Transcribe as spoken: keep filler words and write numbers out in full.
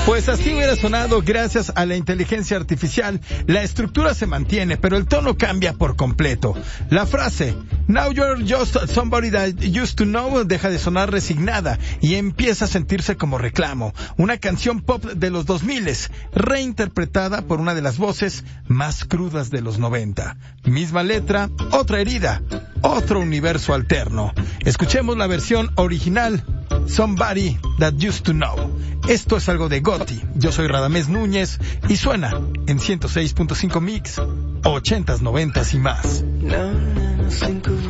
Pues así hubiera sonado gracias a la inteligencia artificial. La estructura se mantiene, pero el tono cambia por completo. La frase "Now you're just somebody that used to know" deja de sonar resignada y empieza a sentirse como reclamo. Una canción pop de los dos miles, reinterpretada por una de las voces más crudas de los noventa. Misma letra, otra herida, otro universo alterno. Escuchemos la versión original, Somebody That Used to Know. Esto es algo de Gotti. Yo soy Radamés Núñez y suena en ciento seis punto cinco Mix, ochentas, noventas y más. Now and then I think of